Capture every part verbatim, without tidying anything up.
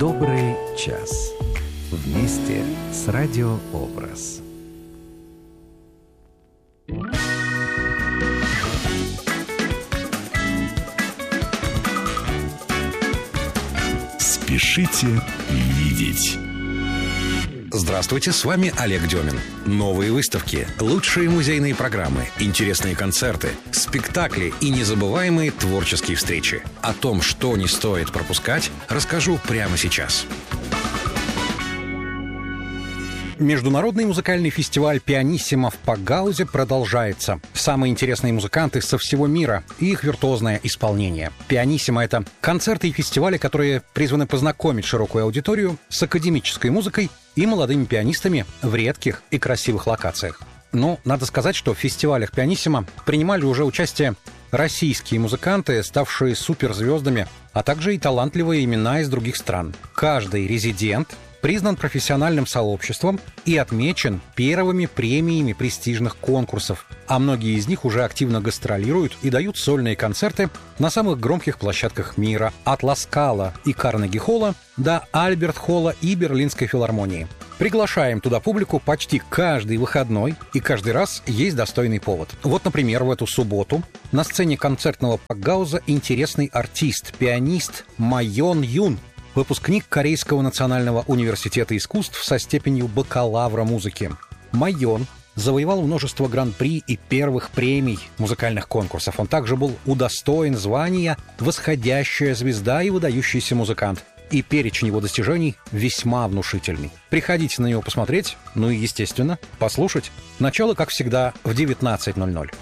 Добрый час. Вместе с Радиообраз. Спешите видеть. Здравствуйте, с вами Олег Демин. Новые выставки, лучшие музейные программы, интересные концерты, спектакли и незабываемые творческие встречи. О том, что не стоит пропускать, расскажу прямо сейчас. Международный музыкальный фестиваль «Пианиссимо» в Пагаузе продолжается. Самые интересные музыканты со всего мира и их виртуозное исполнение. «Пианиссимо» — это концерты и фестивали, которые призваны познакомить широкую аудиторию с академической музыкой и молодыми пианистами в редких и красивых локациях. Но надо сказать, что в фестивалях «Пианиссимо» принимали уже участие российские музыканты, ставшие суперзвездами, а также и талантливые имена из других стран. Каждый резидент признан профессиональным сообществом и отмечен первыми премиями престижных конкурсов, а многие из них уже активно гастролируют и дают сольные концерты на самых громких площадках мира, от Ла Скала и Карнеги-холла до Альберт-холла и Берлинской филармонии. Приглашаем туда публику почти каждый выходной, и каждый раз есть достойный повод. Вот, например, в эту субботу на сцене концертного Пагауза интересный артист, пианист Майон Юн, выпускник Корейского национального университета искусств со степенью бакалавра музыки. Майон завоевал множество гран-при и первых премий музыкальных конкурсов. Он также был удостоен звания «Восходящая звезда» и «Выдающийся музыкант». И перечень его достижений весьма внушительный. Приходите на него посмотреть, ну и, естественно, послушать. Начало, как всегда, в девятнадцать ноль ноль.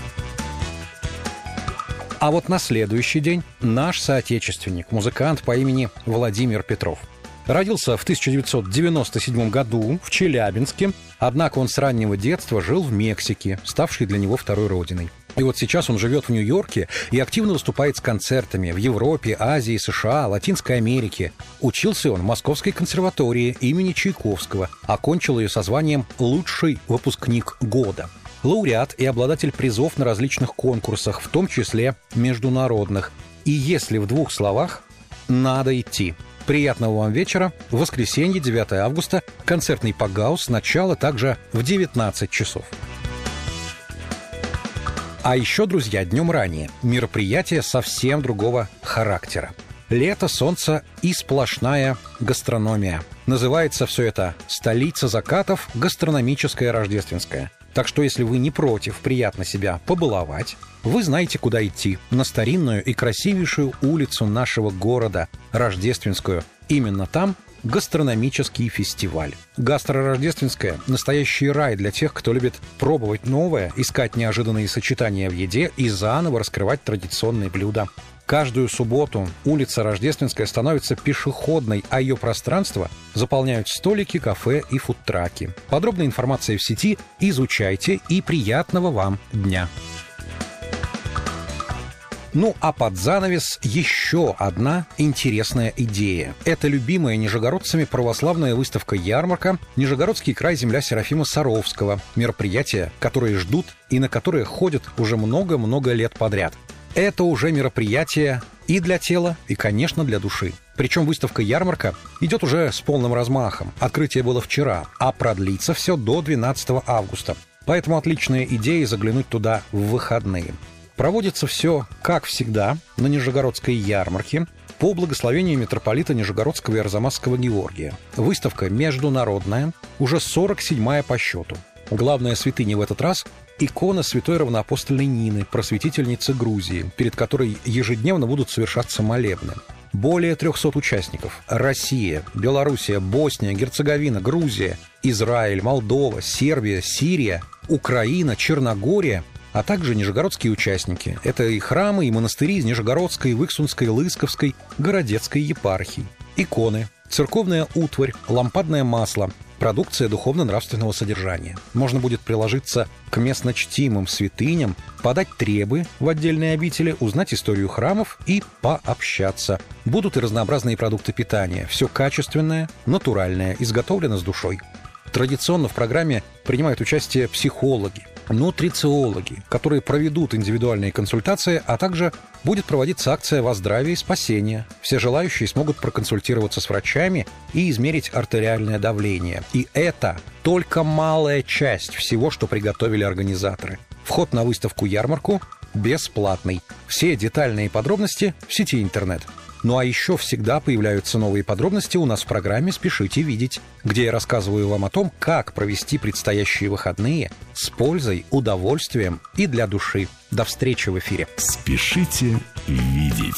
А вот на следующий день наш соотечественник, музыкант по имени Владимир Петров. Родился в тысяча девятьсот девяносто седьмом году в Челябинске, однако он с раннего детства жил в Мексике, ставшей для него второй родиной. И вот сейчас он живет в Нью-Йорке и активно выступает с концертами в Европе, Азии, США, Латинской Америке. Учился он в Московской консерватории имени Чайковского, окончил ее со званием «Лучший выпускник года». Лауреат и обладатель призов на различных конкурсах, в том числе международных. И если в двух словах, надо идти. Приятного вам вечера. В воскресенье, девятого августа, концертный Пагауз, начало также в девятнадцать часов. А еще, друзья, днем ранее мероприятие совсем другого характера. Лето, солнце и сплошная гастрономия. Называется все это «Столица закатов. Гастрономическая рождественская». Так что, если вы не против приятно себя побаловать, вы знаете, куда идти. На старинную и красивейшую улицу нашего города, Рождественскую. Именно там гастрономический фестиваль. Гастророждественская – настоящий рай для тех, кто любит пробовать новое, искать неожиданные сочетания в еде и заново раскрывать традиционные блюда. Каждую субботу улица Рождественская становится пешеходной, а ее пространство заполняют столики, кафе и фудтраки. Подробная информация в сети. Изучайте и приятного вам дня! Ну а под занавес еще одна интересная идея. Это любимая нижегородцами православная выставка-ярмарка «Нижегородский край. Земля Серафима Саровского». Мероприятие, которое ждут и на которое ходят уже много-много лет подряд. Это уже мероприятие и для тела, и, конечно, для души. Причем выставка-ярмарка идет уже с полным размахом. Открытие было вчера, а продлится все до двенадцатого августа. Поэтому отличная идея заглянуть туда в выходные. Проводится все, как всегда, на Нижегородской ярмарке по благословению митрополита Нижегородского и Арзамасского Георгия. Выставка международная, уже сорок седьмая по счету. Главная святыня в этот раз – икона святой равноапостольной Нины, просветительницы Грузии, перед которой ежедневно будут совершаться молебны. Более трехсот участников – Россия, Белоруссия, Босния, Герцеговина, Грузия, Израиль, Молдова, Сербия, Сирия, Украина, Черногория, а также нижегородские участники. Это и храмы, и монастыри из Нижегородской, Выксунской, Лысковской, Городецкой епархий. Иконы, церковная утварь, лампадное масло, продукция духовно-нравственного содержания. Можно будет приложиться к местно чтимым святыням, подать требы в отдельные обители, узнать историю храмов и пообщаться. Будут и разнообразные продукты питания. Все качественное, натуральное, изготовлено с душой. Традиционно в программе принимают участие психологи, нутрициологи, которые проведут индивидуальные консультации, а также будет проводиться акция «Во здравие и спасение». Все желающие смогут проконсультироваться с врачами и измерить артериальное давление. И это только малая часть всего, что приготовили организаторы. Вход на выставку-ярмарку бесплатный. Все детальные подробности в сети интернет. Ну а еще всегда появляются новые подробности у нас в программе «Спешите видеть», где я рассказываю вам о том, как провести предстоящие выходные с пользой, удовольствием и для души. До встречи в эфире. Спешите видеть.